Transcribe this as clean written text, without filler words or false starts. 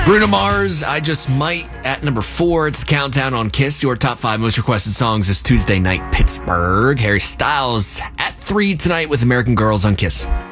Bruno Mars, I Just Might at number 4. It's the countdown on Kiss. Your top 5 most requested songs this Tuesday night, Pittsburgh. Harry Styles at 3 tonight with American Girls on Kiss.